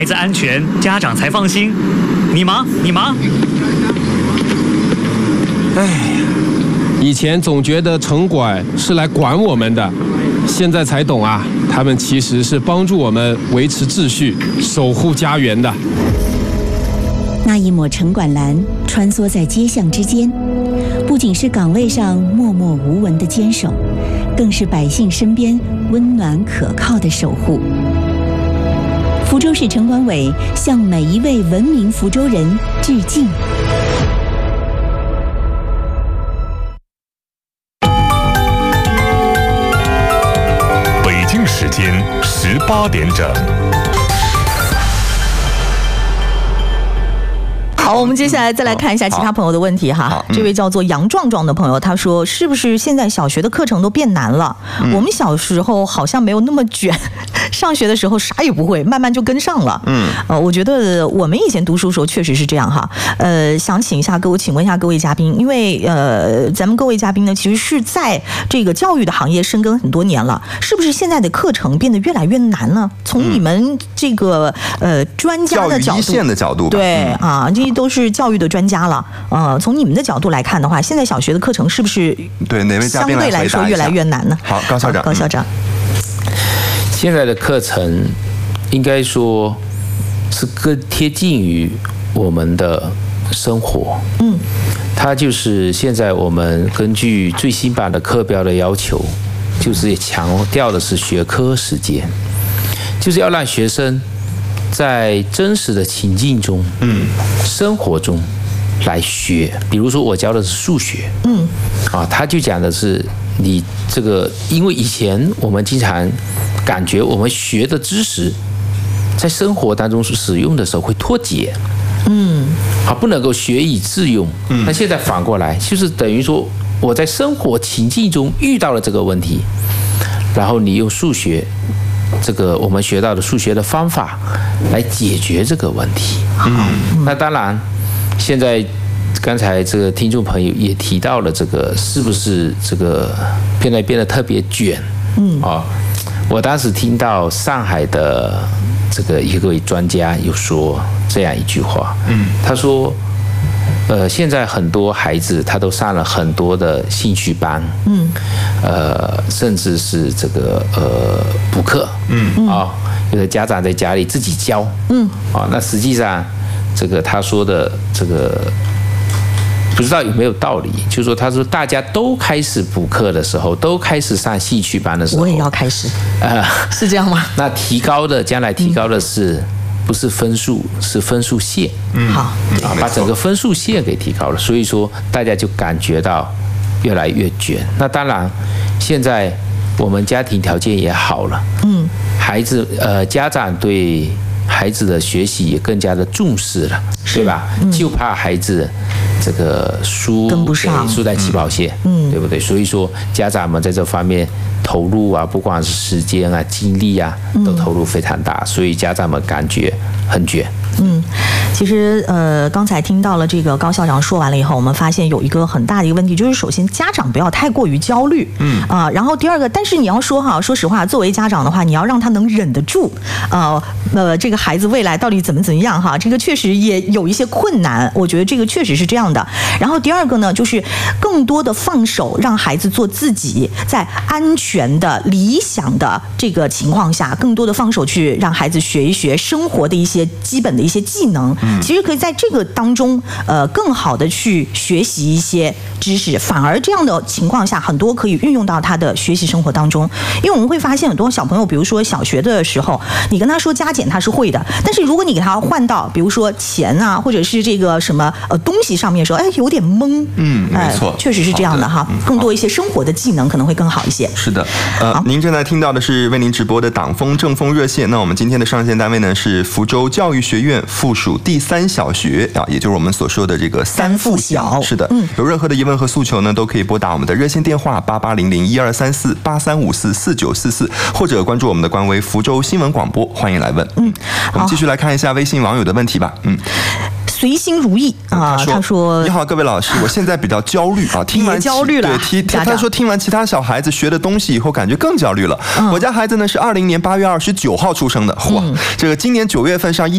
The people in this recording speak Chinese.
孩子安全，家长才放心。你忙。 哎呀，以前总觉得城管是来管我们的，现在才懂啊，他们其实是帮助我们维持秩序、守护家园的。 那一抹城管蓝穿梭在街巷之间，不仅是岗位上默默无闻的坚守，更是百姓身边温暖可靠的守护。福州市城管委向每一位文明福州人致敬。 北京时间18点整。 好，我们接下来再来看一下其他朋友的问题哈。这位叫做杨壮壮的朋友，他说：“是不是现在小学的课程都变难了？我们小时候好像没有那么卷，上学的时候啥也不会，慢慢就跟上了。”我觉得我们以前读书的时候确实是这样哈。想请问一下各位嘉宾，因为咱们各位嘉宾呢，其实是在这个教育的行业深耕很多年了，是不是现在的课程变得越来越难呢？从你们这个专家的角度， 教育一线的角度吧， 对啊，这都是教育的专家了。从你们的角度来看的话，现在小学的课程是不是对哪位嘉宾相对来说越来越难呢？ 好，高校长。 高校长， 现在的课程应该说是更贴近于我们的生活。它就是现在我们根据最新版的课标的要求，就是强调的是学科时间，就是要让学生在真实的情境中，生活中来学。比如说我教的是数学，他就讲的是你这个，因为以前我们经常感觉我们学的知识在生活当中使用的时候会脱节，不能够学以致用。那现在反过来，就是等于说我在生活情境中遇到了这个问题，然后你用数学。这个我们学到的数学的方法来解决这个问题。那当然，现在刚才这个听众朋友也提到了这个是不是这个变得特别卷？我当时听到上海的这个一位专家有说这样一句话，他说。现在很多孩子他都上了很多的兴趣班，甚至是这个补课，有的家长在家里自己教，那实际上这个他说的这个不知道有没有道理，就是说他说大家都开始补课的时候，都开始上兴趣班的时候， 我也要开始，是这样吗？ 那将来提高的是。不是分数，是分数线。 好， 把整个分数线给提高了，所以说大家就感觉到越来越卷。那当然，现在我们家庭条件也好了，孩子家长对孩子的学习也更加的重视了，对吧？就怕孩子这个跟不上， 输在起跑线，对不对？所以说家长们在这方面投入啊，不管是时间啊、精力啊，都投入非常大，所以家长们感觉很卷。 其实刚才听到了这个高校长说完了以后，我们发现有一个很大的一个问题，就是首先家长不要太过于焦虑，然后第二个，但是你要说说实话，作为家长的话，你要让他能忍得住，这个孩子未来到底怎么样哈，这个确实也有一些困难，我觉得这个确实是这样的。然后第二个呢，就是更多的放手，让孩子做自己，在安全的、理想的这个情况下，更多的放手去让孩子学一学生活的一些基本的一些技能，其实可以在这个当中更好的去学习一些知识，反而这样的情况下，很多可以运用到他的学习生活当中。因为我们会发现很多小朋友，比如说小学的时候，你跟他说加减他是会的，但是如果你给他换到比如说钱啊，或者是这个什么东西上面的时候，有点懵。 没错， 确实是这样的哈。更多一些生活的技能可能会更好一些。 是的，您正在听到的是为您直播的党风正风热线。那我们今天的上线单位呢是福州教育学院附属第3小学也就是我们所说的这个3附小。是的，有任何的疑问和诉求呢，都可以拨打我们的热线电话8800123483544944，或者关注我们的官微福州新闻广播，欢迎来问。我们继续来看一下微信网友的问题吧。 随心如意啊，他说：“ 你好，各位老师，我现在比较焦虑啊，听完焦虑了。 他说听完其他小孩子学的东西以后，感觉更焦虑了。我家孩子呢是2020年8月29号出生的，这个今年9月份上